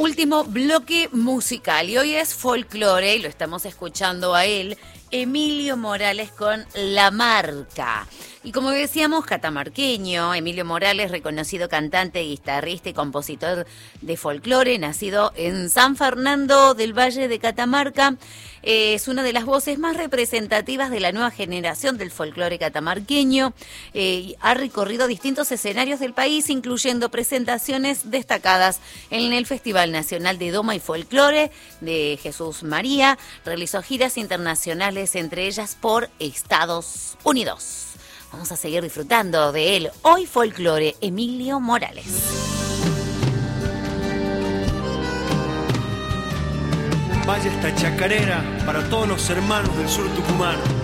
Último bloque musical y hoy es folclore y lo estamos escuchando a él, Emilio Morales con La Marca. Y como decíamos, catamarqueño, Emilio Morales, reconocido cantante, guitarrista y compositor de folclore, nacido en San Fernando del Valle de Catamarca, es una de las voces más representativas de la nueva generación del folclore catamarqueño. Ha recorrido distintos escenarios del país, incluyendo presentaciones destacadas en el Festival Nacional de Doma y Folclore de Jesús María. Realizó giras internacionales, entre ellas por Estados Unidos. Vamos a seguir disfrutando de él. Hoy folclore, Emilio Morales. Vaya esta chacarera para todos los hermanos del sur tucumano.